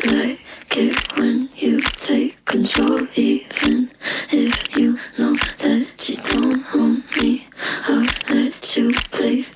like it when you take control, even if you know that you don't own me. I'll let you play